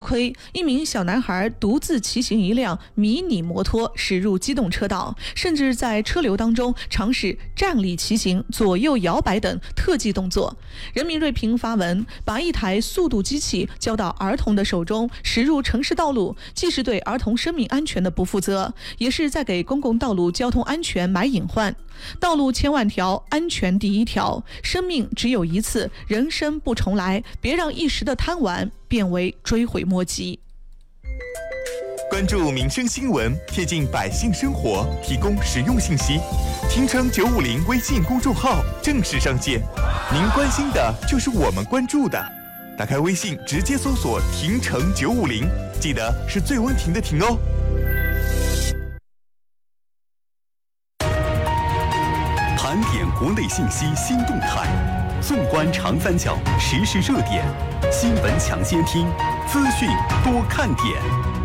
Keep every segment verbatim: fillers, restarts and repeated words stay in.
窥，一名小男孩独自骑行一辆迷你摩托驶入机动车道，甚至在车流当中尝试站立骑行、左右摇摆等特技动作。人民锐评发文，把一台速度机器交到儿童的手中驶入城市道路，既是对儿童生命安全的不负责，也是在给公共道路交通安全埋隐患。道路千万条，安全第一条，生命只有一次，人生不重来，别让一时的贪玩变为追悔莫及。 关注民生新闻，贴近百姓生活，提供实用信息。听成九五零微信公众号正式上线，您关心的就是我们关注的。打开微信，直接搜索“听成九五零”，记得是最温婷的婷哦。盘点国内信息新动态，纵观长三角时事热点，新闻抢先听，资讯多看点。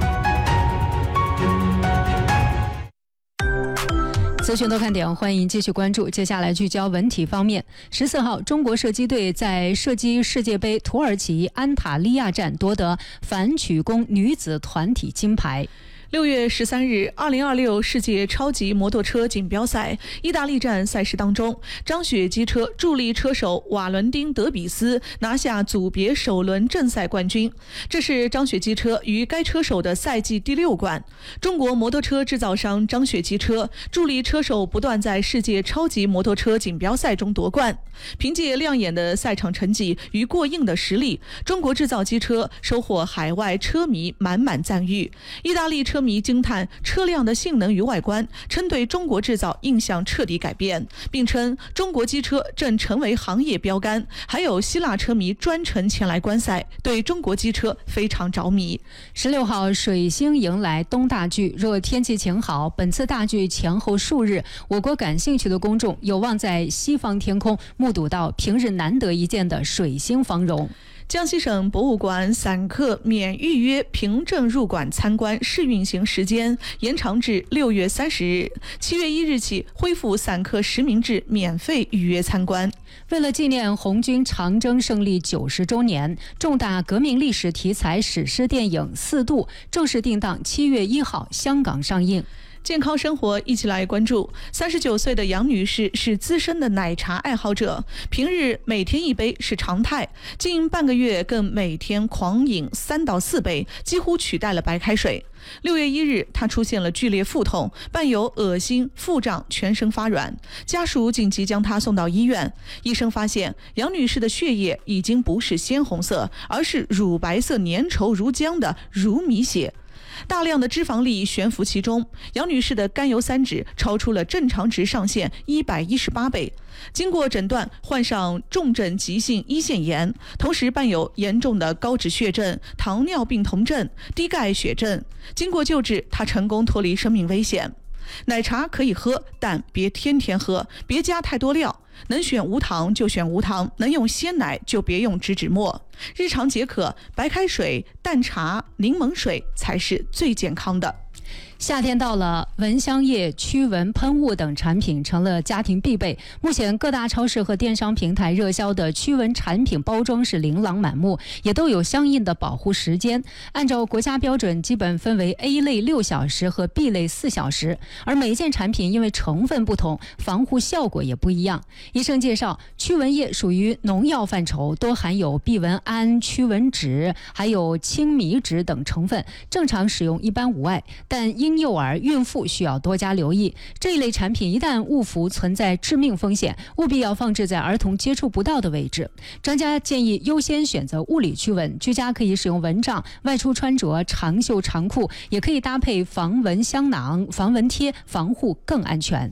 资讯多看点，欢迎继续关注。接下来聚焦文体方面。十四号，中国射击队在射击世界杯土耳其安塔利亚站夺得反曲弓女子团体金牌。 六月十三日，二零二六世界超级摩托车锦标赛意大利站赛事当中，张雪机车助力车手瓦伦丁·德比斯拿下组别首轮正赛冠军，这是张雪机车与该车手的赛季第六冠。中国摩托车制造商张雪机车助力车手不断在世界超级摩托车锦标赛中夺冠，凭借亮眼的赛场成绩与过硬的实力，中国制造机车收获海外车迷满满赞誉。意大利车迷惊叹车辆的性能与外观，称对中国制造印象彻底改变，并称中国机车正成为行业标杆。还有希腊车迷专程前来观赛，对中国机车非常着迷。 十六号，水星迎来冬大剧，若天气晴好，本次大剧前后数日，我国感兴趣的公众有望在西方天空目睹到平日难得一见的水星芳容。 江西省博物馆散客免预约凭证入馆参观试运行时间延长至六月三十日，七月一日起恢复散客实名制免费预约参观。 为了纪念红军长征胜利九十周年，重大革命历史题材史诗电影《四渡》正式定档七月一号香港上映。 健康生活一起来关注。三十九岁的杨女士是资深的奶茶爱好者，平日每天一杯是常态，近半个月更每天狂饮三到四杯，几乎取代了白开水。六月一日，她出现了剧烈腹痛，伴有恶心、腹胀、全身发软，家属紧急将她送到医院。医生发现杨女士的血液已经不是鲜红色，而是乳白色粘稠如浆的乳米血。大量的脂肪粒悬浮其中，杨女士的甘油三酯超出了正常值上限一百一十八倍。经过诊断，患上重症急性胰腺炎，同时伴有严重的高脂血症、糖尿病酮症、低钙血症。经过救治，她成功脱离生命危险。奶茶可以喝，但别天天喝，别加太多料。能选无糖就选无糖，能用鲜奶就别用植脂末。日常解渴，白开水、淡茶、柠檬水才是最健康的。 夏天到了，蚊香液、驱蚊喷雾等产品成了家庭必备。目前各大超市和电商平台热销的驱蚊产品包装是琳琅满目，也都有相应的保护时间。按照国家标准，基本分为 A 类六小时和 B 类四小时，而每一件产品因为成分不同，防护效果也不一样。医生介绍，驱蚊液属于农药范畴，多含有避蚊胺、驱蚊酯，还有青米酯等成分，正常使用一般无碍，但婴幼儿、孕妇需要多加留意。这一类产品一旦误服，存在致命风险，务必要放置在儿童接触不到的位置。专家建议优先选择物理驱蚊，居家可以使用蚊帐，外出穿着长袖长裤，也可以搭配防蚊香囊、防蚊贴，防护更安全。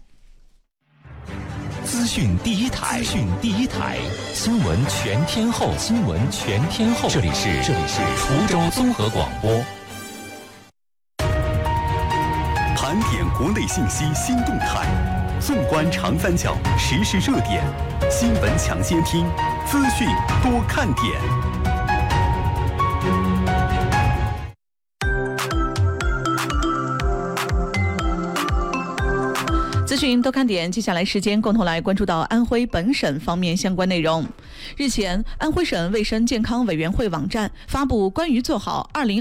资讯第一台，资讯第一台，新闻全天候，新闻全天候。这里是这里是滁州综合广播。盘点国内信息新动态，纵观长三角时事热点，新闻抢先听，资讯多看点。 资讯多看点，接下来时间共同来关注到安徽本省方面相关内容。日前，安徽省卫生健康委员会网站发布关于做好二零